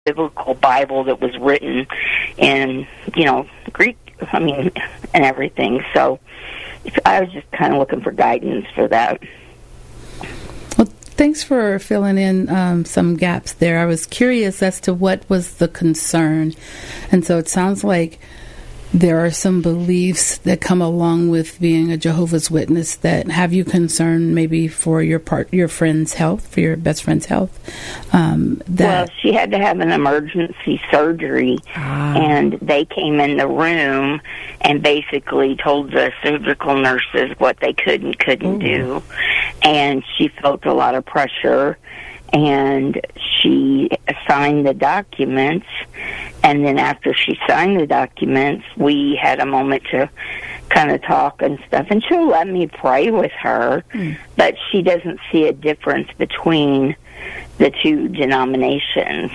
biblical Bible that was written in, Greek, and everything. So I was just kind of looking for guidance for that. Well, thanks for filling in some gaps there. I was curious as to what was the concern. And so it sounds like there are some beliefs that come along with being a Jehovah's Witness that have you concerned maybe for your friend's health, for your best friend's health. Well, she had to have an emergency surgery, and they came in the room and basically told the surgical nurses what they could and couldn't do. And she felt a lot of pressure, and she signed the documents. And then after she signed the documents, we had a moment to kind of talk and stuff. And she'll let me pray with her, but she doesn't see a difference between the two denominations.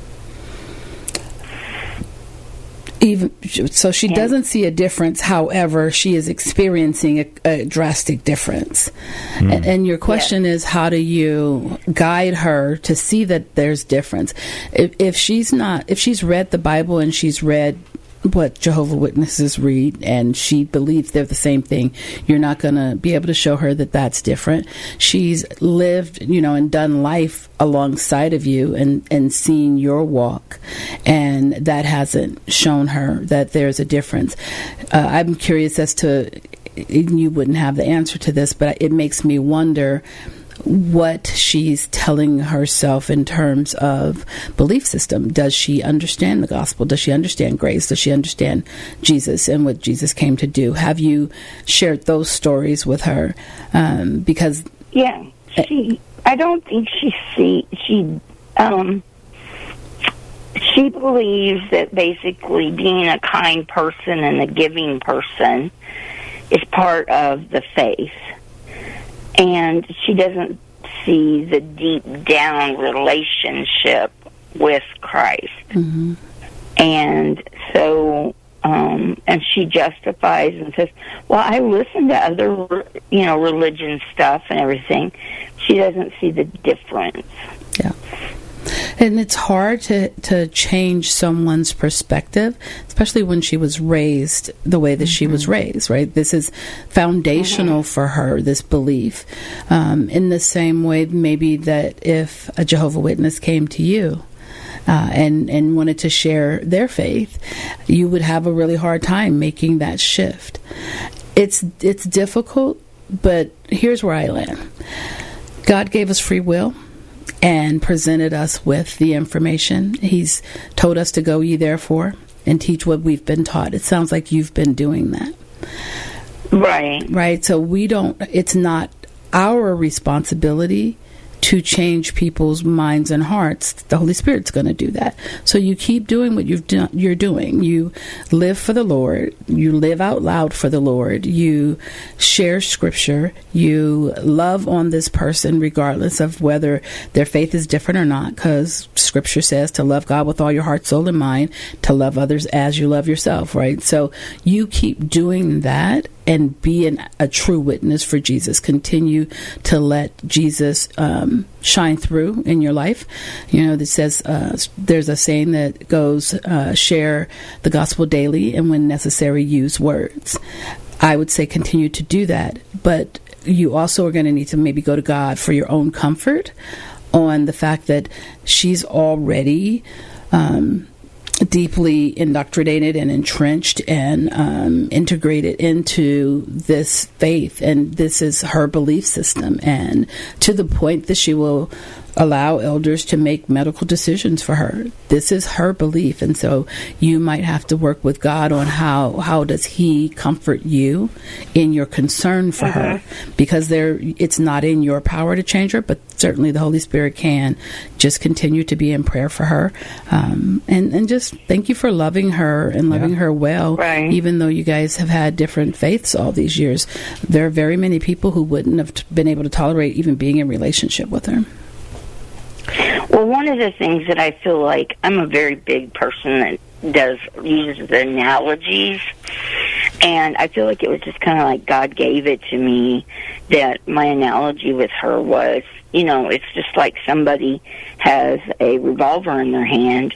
So she doesn't see a difference. However, she is experiencing a drastic difference. And your question is, how do you guide her to see that there's difference? If she's read the Bible and she's read what Jehovah's Witnesses read and she believes they're the same thing, you're not going to be able to show her that that's different. She's lived, and done life alongside of you and seen your walk, and that hasn't shown her that there's a difference. I'm curious as to, you wouldn't have the answer to this, but it makes me wonder what she's telling herself in terms of belief system. Does she understand the gospel? Does she understand grace? Does she understand Jesus and what Jesus came to do? Have you shared those stories with her? Because I don't think she believes that basically being a kind person and a giving person is part of the faith. And she doesn't see the deep down relationship with Christ. Mm-hmm. And so, and she justifies and says, well, I listen to other, religion stuff and everything. She doesn't see the difference. Yeah. And it's hard to change someone's perspective, especially when she was raised the way that she was raised, right? This is foundational for her, this belief. In the same way, maybe that if a Jehovah's Witness came to you and wanted to share their faith, you would have a really hard time making that shift. It's difficult, but here's where I land. God gave us free will and presented us with the information. He's told us to go ye therefore and teach what we've been taught. It sounds like you've been doing that. Right. So it's not our responsibility to change people's minds and hearts. The Holy Spirit's going to do that. So you keep doing what you're doing. You live for the Lord. You live out loud for the Lord. You share Scripture. You love on this person regardless of whether their faith is different or not, because Scripture says to love God with all your heart, soul, and mind, to love others as you love yourself, right? So you keep doing that and be a true witness for Jesus. Continue to let Jesus shine through in your life. That says there's a saying that goes, share the gospel daily, and when necessary, use words. I would say continue to do that, but you also are going to need to maybe go to God for your own comfort on the fact that she's already deeply indoctrinated and entrenched and integrated into this faith, and this is her belief system, and to the point that she will allow elders to make medical decisions for her. This is her belief, and so you might have to work with God on how does He comfort you in your concern for her, because it's not in your power to change her, but certainly the Holy Spirit can. Just continue to be in prayer for her, and just thank you for loving her and loving her well, even though you guys have had different faiths all these years. There are very many people who wouldn't have been able to tolerate even being in relationship with her. Well, one of the things that I feel like, I'm a very big person that uses analogies, and I feel like it was just kind of like God gave it to me, that my analogy with her was You know, it's just like somebody has a revolver in their hand